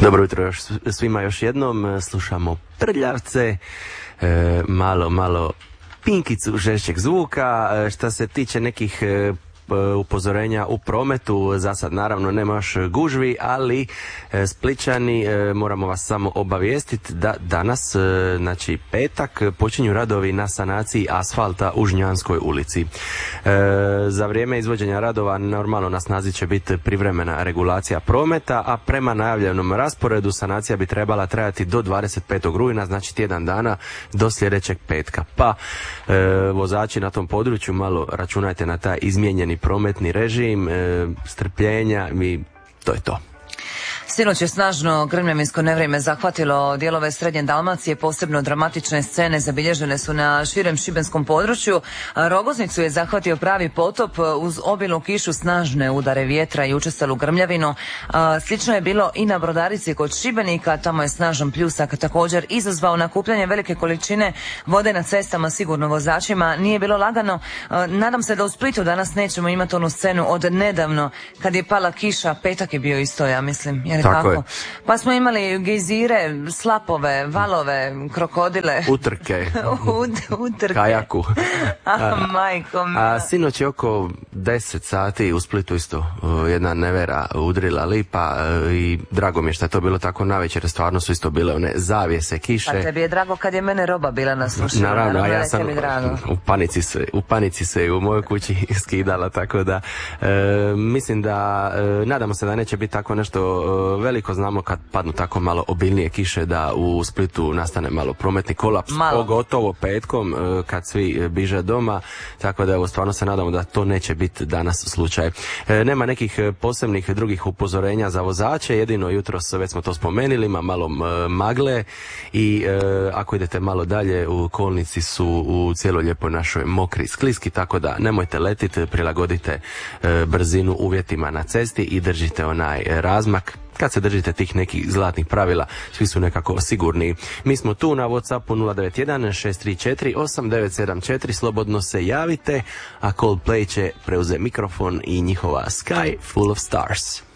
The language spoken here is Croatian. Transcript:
Dobro jutro svima još jednom, slušamo Prljavce, malo pinkicu žešćeg zvuka. Šta se tiče nekih upozorenja u prometu, za sad naravno nema još gužvi, ali Splićani, moramo vas samo obavijestiti da danas, znači petak, počinju radovi na sanaciji asfalta u Žnjanskoj ulici. Za vrijeme izvođenja radova normalno na snazi će biti privremena regulacija prometa, a prema najavljenom rasporedu sanacija bi trebala trajati do 25. rujna, znači tjedan dana do sljedećeg petka. Pa vozači na tom području malo računajte na taj izmijenjeni prometni režim, strpljenja i to je to. Sinoć je snažno grmljavinsko nevrijeme zahvatilo dijelove Srednje Dalmacije, posebno dramatične scene zabilježene su na širem šibenskom području. Rogoznicu je zahvatio pravi potop uz obilnu kišu, snažne udare vjetra i učestalu grmljavinu. Slično je bilo i na Brodarici kod Šibenika, tamo je snažan pljusak također izazvao nakupljanje velike količine vode na cestama, sigurno vozačima nije bilo lagano. Nadam se da u Splitu danas nećemo imati onu scenu od nedavno kad je pala kiša, petak je bio isto, ja mislim. Tako. Pa smo imali gejzire, slapove, valove, krokodile. Utrke. Utrke. Kajaku. Majko mila. A sinoć je oko 10 sati u Splitu isto jedna nevera udrila lipa i drago mi je što je to bilo tako navečer, stvarno su isto bile one zavjese, kiše. Pa tebi je drago kad je mene roba bila na slušanju. Naravno, a ja sam u panici se u mojoj kući skidala, tako da mislim da nadamo se da neće biti tako nešto veliko. Znamo kad padnu tako malo obilnije kiše da u Splitu nastane malo prometni kolaps, pogotovo petkom kad svi biže doma, tako da evo stvarno se nadamo da to neće biti danas slučaj. Nema nekih posebnih drugih upozorenja za vozače, jedino jutros već smo to spomenuli, ima malo magle i ako idete malo dalje u kolnici su u cijeloj lijepoj našoj mokri, skliski, tako da nemojte letiti, prilagodite brzinu uvjetima na cesti i držite onaj razmak. Kad se držite tih nekih zlatnih pravila, svi su nekako sigurni. Mi smo tu na WhatsAppu 091 634 8974, slobodno se javite, a Coldplay će preuzeti mikrofon i njihova Sky Full of Stars.